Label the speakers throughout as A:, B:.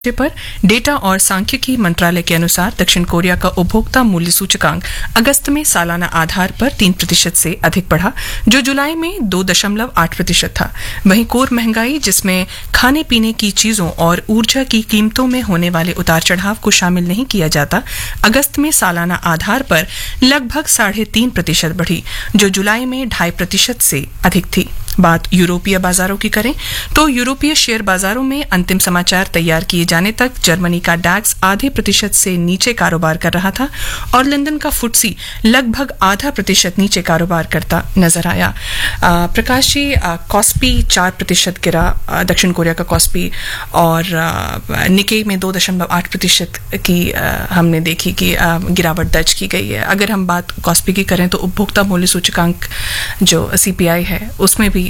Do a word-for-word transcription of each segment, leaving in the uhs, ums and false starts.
A: पर डेटा और सांख्यिकी मंत्रालय के अनुसार दक्षिण कोरिया का उपभोक्ता मूल्य सूचकांक अगस्त में सालाना आधार पर तीन प्रतिशत से अधिक बढ़ा, जो जुलाई में दो दशमलव आठ प्रतिशत था। वहीं कोर महंगाई, जिसमें खाने पीने की चीजों और ऊर्जा की कीमतों में होने वाले उतार चढ़ाव को शामिल नहीं किया जाता, अगस्त में सालाना आधार पर लगभग साढ़े तीन प्रतिशत बढ़ी, जो जुलाई में ढाई प्रतिशत से अधिक थी। बात यूरोपीय बाजारों की करें तो यूरोपीय शेयर बाजारों में अंतिम समाचार तैयार किए जाने तक जर्मनी का डैक्स आधे प्रतिशत से नीचे कारोबार कर रहा था और लंदन का फुट्सी लगभग आधा प्रतिशत नीचे कारोबार करता नजर आया। प्रकाश जी, कॉस्पी चार प्रतिशत गिरा, दक्षिण कोरिया का कॉस्पी, और निकेई में दो दशमलव आठ प्रतिशत की आ, हमने देखी कि आ, गिरावट दर्ज की गई है। अगर हम बात कॉस्पी की करें तो उपभोक्ता मूल्य सूचकांक जो सीपीआई है उसमें भी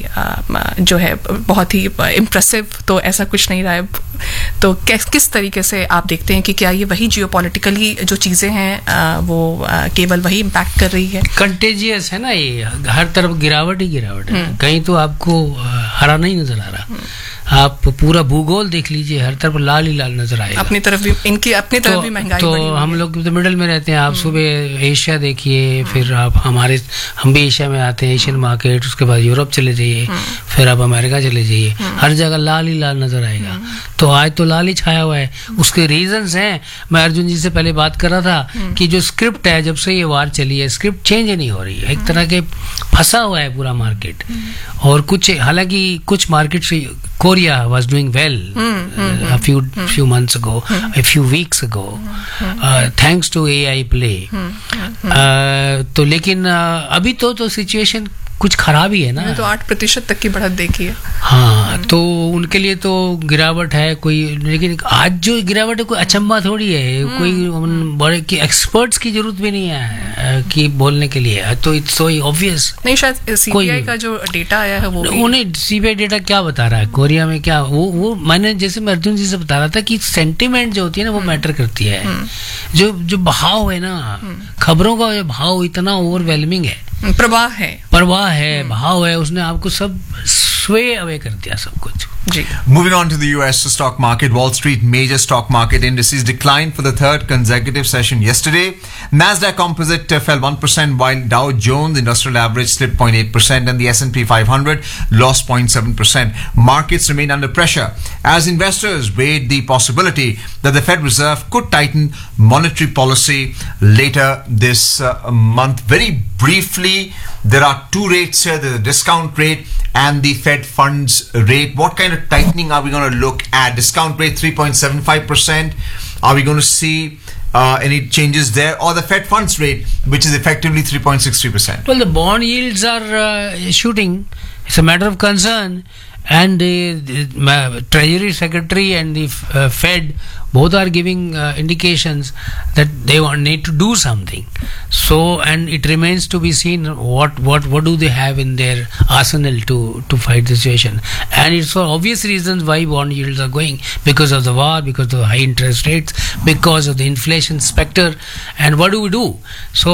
A: जो है बहुत ही इम्प्रेसिव तो ऐसा कुछ नहीं रहा है। तो किस किस तरीके से आप देखते हैं कि क्या ये वही जियोपॉलिटिकली जो चीजें हैं वो केवल वही इम्पैक्ट कर रही है?
B: कंटेजियस है ना, ये हर तरफ गिरावट ही गिरावट है। कहीं तो आपको हरा नहीं नजर आ रहा, आप पूरा भूगोल देख लीजिए, हर तरफ लाल ही लाल नजर आएगा।
A: अपनी तरफ भी इनकी अपनी तरफ तो, भी महंगाई
B: तो
A: बढ़ी
B: हम लोग तो मिडिल में रहते हैं। आप सुबह एशिया देखिए, फिर आप हमारे हम भी एशिया में आते हैं, एशियन मार्केट, उसके बाद यूरोप चले जाइए, फिर आप अमेरिका चले जाइए, हर जगह लाल ही लाल नजर आएगा। तो आज तो लाल ही छाया हुआ है। उसके रीजंस हैं, मैं अर्जुन जी से पहले बात कर रहा था कि जो स्क्रिप्ट है, जब से ये वार चली है, स्क्रिप्ट चेंज नहीं हो रही है। एक तरह के फंसा हुआ है पूरा मार्केट। और कुछ, हालांकि कुछ मार्केट से Korea was doing well mm, mm, uh, a few mm, few months ago, mm, a few weeks ago, mm, uh, thanks to A I play. Mm, mm, uh, तो लेकिन uh, अभी तो तो सिचुएशन कुछ खराब ही है ना।
A: तो आठ प्रतिशत तक की बढ़त देखी है।
B: हाँ, तो उनके लिए तो गिरावट है कोई, लेकिन आज जो गिरावट है कोई अचंबा थोड़ी है। कोई बड़े की एक्सपर्ट्स की जरूरत भी नहीं है कि बोलने के लिए, तो इट्स सो ऑब्वियस।
A: नहीं, शायद सीबीआई का जो डेटा आया है वो
B: उन्हें सीबीआई डेटा क्या बता रहा है कोरिया में, क्या वो वो मैंने जैसे मैं अर्जुन जी से बता रहा था कि सेंटिमेंट जो होती है ना वो मैटर करती है। जो जो बहाव है ना, खबरों का जो भाव इतना ओवरवेलमिंग है,
A: प्रवाह है
B: प्रवाह है भाव है, उसने आपको सब स्वे अवे कर दिया सब कुछ।
C: Moving on to the U S stock market, Wall Street major stock market indices declined for the third consecutive session yesterday. Nasdaq Composite fell one percent, while Dow Jones Industrial Average slipped zero point eight percent, and the S and P five hundred lost zero point seven percent. Markets remain under pressure as investors weighed the possibility that the Fed Reserve could tighten monetary policy later this uh, month. Very briefly, there are two rates here: the discount rate and the Fed funds rate. What kind of tightening are we going to look at? Discount rate three point seven five percent. Are we going to see uh, any changes there, or the Fed funds rate, which is effectively three point six three percent?
B: Well, the bond yields are uh, shooting. It's a matter of concern. And the, the Treasury Secretary and the uh, Fed both are giving uh, indications that they want, need to do something. So, and it remains to be seen what what what do they have in their arsenal to to fight the situation. And it's for obvious reasons why bond yields are going, because of the war, because of the high interest rates, because of the inflation specter. And what do we do? So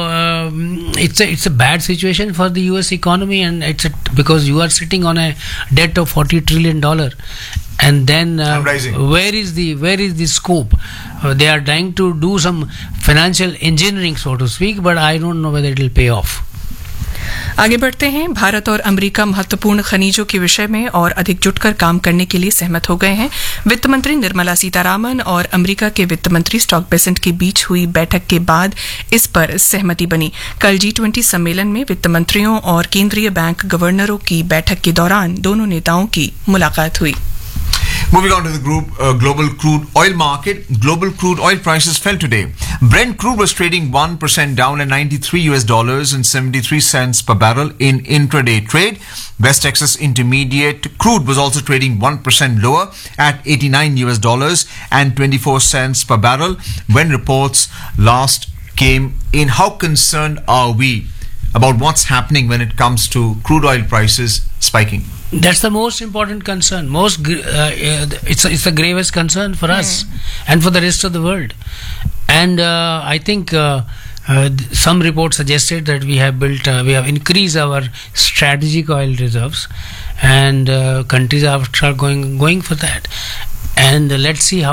B: um, it's a it's a bad situation for the U S economy, and it's a, because you are sitting on a debt of forty trillion dollar. And then uh, where is the where is the scope? Uh, they are trying to do some financial engineering, so to speak, but I don't know whether it will pay off.
A: आगे बढ़ते हैं। भारत और America महत्वपूर्ण खनिजों के विषय में और अधिक जुटकर काम करने के लिए सहमत हो गए हैं। वित्त मंत्री निर्मला सीतारामन और अमेरिका के वित्त मंत्री स्कॉट बेसेंट के बीच हुई बैठक के बाद इस पर सहमति बनी। कल जी ट्वेंटी सम्मेलन में वित्त मंत्रियों और केंद्रीय बैंक गवर्नरों की बैठक के दौरान दोनों नेताओं की मुलाकात हुई।
C: Moving on to the group, uh, global crude oil market. Global crude oil prices fell today. Brent crude was trading one percent down at ninety-three U S dollars and seventy-three cents per barrel in intraday trade. West Texas Intermediate crude was also trading one percent lower at eighty-nine U S dollars and twenty-four cents per barrel when reports last came in. How concerned are we about what's happening when it comes to crude oil prices spiking?
B: That's the most important concern. Most uh, it's a, it's the gravest concern for us mm. and for the rest of the world. And uh, I think uh, uh, some reports suggested that we have built, uh, we have increased our strategic oil reserves, and uh, countries are going going for that. and uh, let's see how